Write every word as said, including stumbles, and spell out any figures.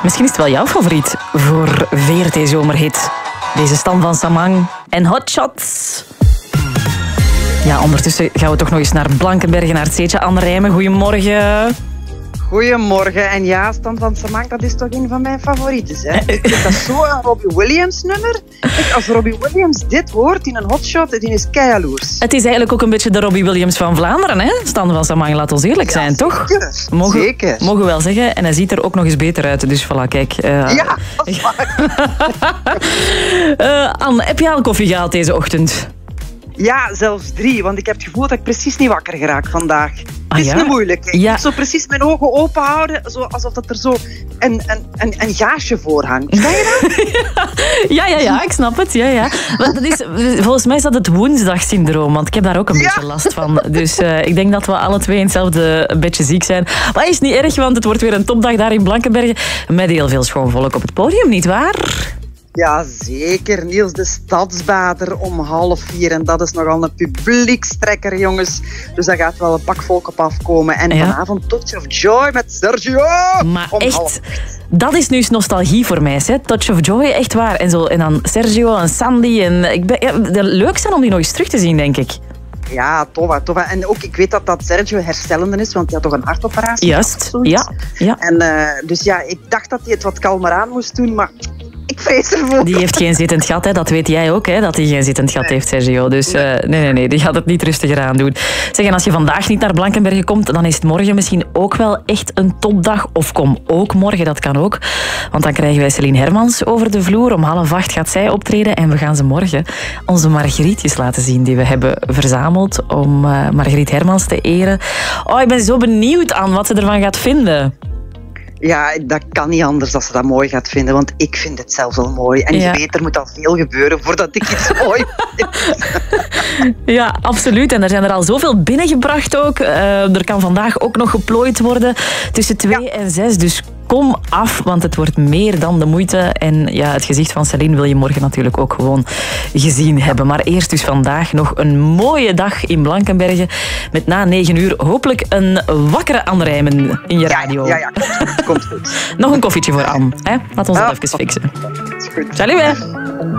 Misschien is het wel jouw favoriet voor V R T-zomerhit. Deze Stan van Samang en Hot Shots. Ja, ondertussen gaan we toch nog eens naar Blankenberge, naar het Zeetje Anne Rijmen. Goedemorgen. Goedemorgen. En ja, Stan van Samang, dat is toch een van mijn favorieten. Hè? Dat is zo'n Robbie Williams nummer. Kijk, als Robbie Williams dit hoort in een hotshot, die is keijaloers. Het is eigenlijk ook een beetje de Robbie Williams van Vlaanderen, hè? Stan van Samang, laat ons eerlijk zijn, ja, toch? Zeker. Mogen, zeker. Mogen we wel zeggen. En hij ziet er ook nog eens beter uit. Dus voilà, kijk. Uh... Ja, dat is waar. uh, Anne, heb je al koffie gehaald deze ochtend? Ja, zelfs drie. Want ik heb het gevoel dat ik precies niet wakker geraak vandaag. Ah, het is ja? niet moeilijk. Ik Ja. moet zo precies mijn ogen open houden, zo alsof dat er zo een, een, een, een gaasje voor hangt. Sta je dat? ja, ja, ja, ik snap het. Ja, ja. Maar dat is, volgens mij is dat het woensdagsyndroom, want ik heb daar ook een Ja. beetje last van. Dus uh, ik denk dat we alle twee in hetzelfde bedje ziek zijn. Maar is niet erg, want het wordt weer een topdag daar in Blankenberge. Met heel veel schoon volk op het podium, nietwaar? Ja, zeker. Niels de Stadsbader om half vier. En dat is nogal een publiekstrekker, jongens. Dus daar gaat wel een pak volk op afkomen. En Ja. vanavond Touch of Joy met Sergio. Maar om echt, half. dat is nu eens nostalgie voor mij. Hè? Touch of Joy, echt waar. En, zo, en dan Sergio en Sandy. En ik ben, ja, de leuk zijn om die nog eens terug te zien, denk ik. Ja, tova, tova. En ook, ik weet dat dat Sergio herstellende is, want hij had toch een hartoperatie. Juist, zoiets. ja. ja. En uh, dus ja, ik dacht dat hij het wat kalmer aan moest doen, maar ik vrees ervoor. Die heeft geen zittend gat, hè. Dat weet jij ook, hè, dat hij geen zittend gat Nee. heeft, Sergio. Dus uh, nee, nee, nee, die gaat het niet rustiger aan doen. Zeg, en als je vandaag niet naar Blankenberge komt, dan is het morgen misschien ook wel echt een topdag. Of kom ook morgen, dat kan ook. Want dan krijgen wij Celine Hermans over de vloer. Om half acht gaat zij optreden en we gaan ze morgen onze Margrietjes laten zien die we hebben verzameld om uh, Margriet Hermans te eren. Oh, ik ben zo benieuwd aan wat ze ervan gaat vinden. Ja, dat kan niet anders dat ze dat mooi gaat vinden, want ik vind het zelf wel mooi. En Ja. je weet, er moet al veel gebeuren voordat ik iets mooi vind. Ja, absoluut. En er zijn er al zoveel binnengebracht ook. Uh, er kan vandaag ook nog geplooid worden tussen twee Ja. en zes. Dus kom af, want het wordt meer dan de moeite. En ja, het gezicht van Celine wil je morgen natuurlijk ook gewoon gezien hebben. Maar eerst dus vandaag nog een mooie dag in Blankenberge. Met na negen uur hopelijk een wakkere Anne Rijmen in je radio. Ja, ja, ja, komt goed. Komt goed. Nog een koffietje voor Anne. Hè? Laat ons dat Ja. even fixen. Is goed. Salut, hè.